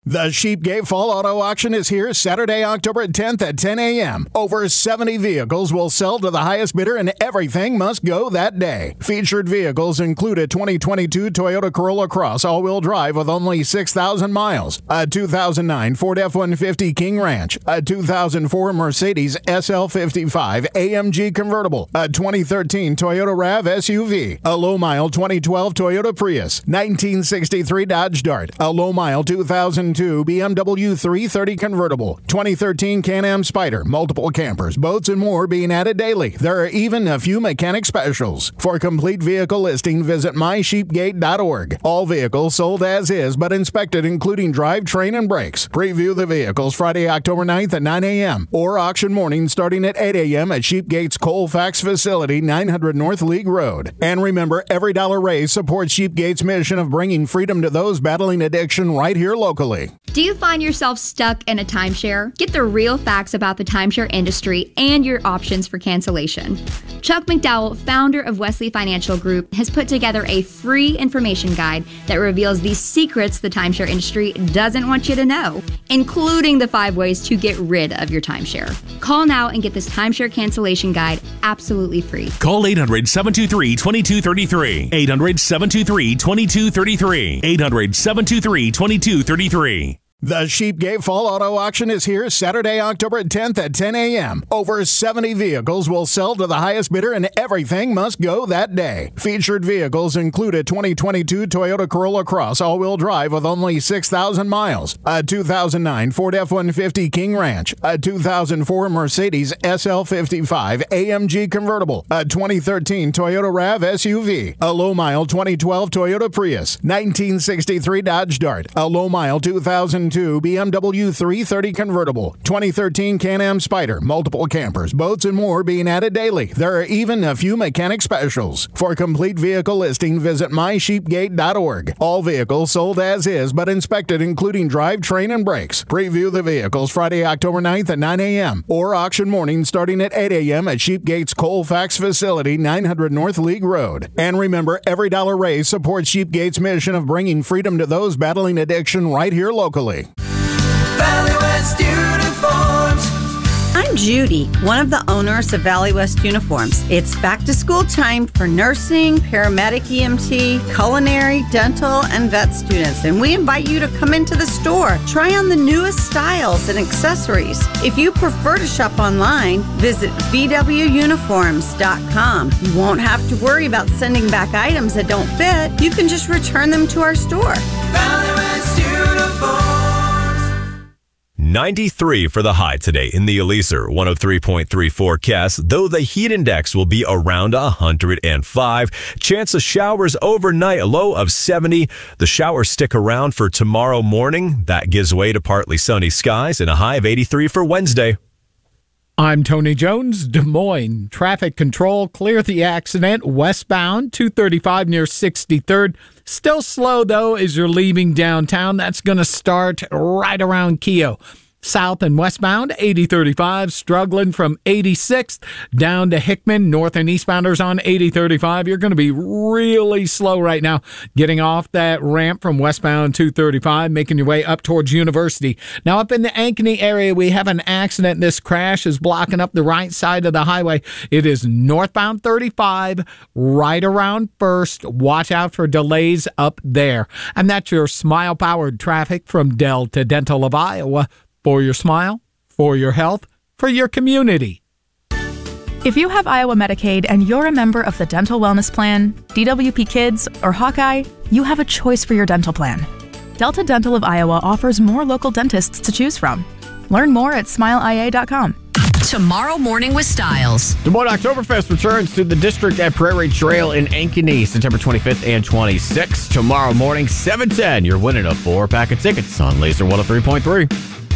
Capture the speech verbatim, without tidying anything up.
The Sheepgate Fall Auto Auction is here Saturday, October tenth at ten a.m. Over seventy vehicles will sell to the highest bidder and everything must go that day. Featured vehicles include a twenty twenty-two Toyota Corolla Cross all-wheel drive with only six thousand miles, a two thousand nine Ford F one fifty King Ranch, a two thousand four Mercedes S L fifty-five A M G convertible, a twenty thirteen Toyota RAV S U V, a low-mile twenty twelve Toyota Prius, nineteen sixty-three Dodge Dart, a low-mile two thousand two B M W three thirty convertible, twenty thirteen Can-Am Spyder, multiple campers, boats, and more being added daily. There are even a few mechanic specials. For complete vehicle listing, visit my sheepgate dot org. All vehicles sold as is, but inspected, including drivetrain and brakes. Preview the vehicles Friday, October ninth at nine a.m. or auction morning starting at eight a.m. at Sheepgate's Colfax facility, nine hundred North League Road. And remember, every dollar raised supports Sheepgate's mission of bringing freedom to those battling addiction right here locally. Do you find yourself stuck in a timeshare? Get the real facts about the timeshare industry and your options for cancellation. Chuck McDowell, founder of Wesley Financial Group, has put together a free information guide that reveals the secrets the timeshare industry doesn't want you to know, including the five ways to get rid of your timeshare. Call now and get this timeshare cancellation guide absolutely free. Call eight hundred, seven two three, two two three three. eight hundred, seven two three, two two three three. eight hundred, seven two three, two two three three. The Sheepgate Fall Auto Auction is here Saturday, October tenth at ten a.m. Over seventy vehicles will sell to the highest bidder and everything must go that day. Featured vehicles include a twenty twenty-two Toyota Corolla Cross all-wheel drive with only six thousand miles, a two thousand nine Ford F one fifty King Ranch, a two thousand four Mercedes S L fifty-five A M G convertible, a twenty thirteen Toyota RAV S U V, a low-mile twenty twelve Toyota Prius, nineteen sixty-three Dodge Dart, a low-mile two thousand two B M W three thirty convertible, twenty thirteen Can-Am Spyder, multiple campers, boats, and more being added daily. There are even a few mechanic specials. For complete vehicle listing, visit my sheepgate dot org. All vehicles sold as is, but inspected, including drivetrain and brakes. Preview the vehicles Friday, October ninth at nine a.m. or auction morning starting at eight a.m. at Sheepgate's Colfax facility, nine hundred North League Road. And remember, every dollar raised supports Sheepgate's mission of bringing freedom to those battling addiction right here locally. Valley West Uniforms. I'm Judy, one of the owners of Valley West Uniforms. It's back to school time for nursing, paramedic E M T, culinary, dental, and vet students. And we invite you to come into the store, try on the newest styles and accessories. If you prefer to shop online, visit v w uniforms dot com. You won't have to worry about sending back items that don't fit. You can just return them to our store. Valley West Uniforms. ninety-three for the high today in the Eliezer, one oh three point three forecast, though the heat index will be around one hundred five. Chance of showers overnight, a low of seventy. The showers stick around for tomorrow morning. That gives way to partly sunny skies and a high of eighty-three for Wednesday. I'm Tony Jones, Des Moines. Traffic control clear the accident westbound, two thirty-five near sixty-third. Still slow, though, as you're leaving downtown. That's going to start right around Keogh. South and westbound, eighty thirty-five, struggling from eighty-sixth down to Hickman. North and eastbounders on eighty thirty-five. You're going to be really slow right now getting off that ramp from westbound two thirty-five, making your way up towards University. Now, up in the Ankeny area, we have an accident. This crash is blocking up the right side of the highway. It is northbound thirty-five, right around First. Watch out for delays up there. And that's your Smile-powered traffic from Delta Dental of Iowa. For your smile, for your health, for your community. If you have Iowa Medicaid and you're a member of the Dental Wellness Plan, D W P Kids, or Hawkeye, you have a choice for your dental plan. Delta Dental of Iowa offers more local dentists to choose from. Learn more at smile i a dot com. Tomorrow Morning with Styles. Des Moines Oktoberfest returns to the district at Prairie Trail in Ankeny, September twenty-fifth and twenty-sixth. Tomorrow morning, seven ten, you're winning a four-pack of tickets on Laser one oh three point three.